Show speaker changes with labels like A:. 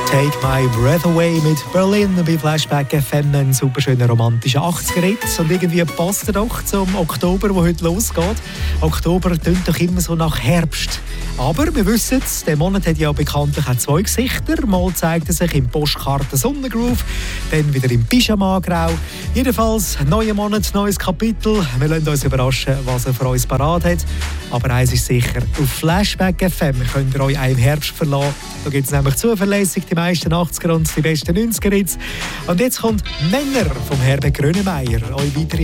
A: Take My Breath Away mit Berlin bei Flashback FM, ein super schöner romantischer 80er-Hit. Und irgendwie passt er doch zum Oktober, der heute losgeht. Oktober tönt doch immer so nach Herbst. Aber wir wissen es, der Monat hat ja bekanntlich auch zwei Gesichter. Mal zeigt er sich im Postkarten Sonnengroove, dann wieder im Pyjama-Grau. Jedenfalls, neuer Monat, neues Kapitel. Wir lassen uns überraschen, was er für uns parat hat. Aber eins ist sicher, auf Flashback FM könnt ihr euch auch im Herbst verlassen. Da gibt es nämlich zuverlässig die meisten 80er und die besten 90er-Hits. Und jetzt kommt «Männer» vom Herbert Grönemeyer. Euch weitere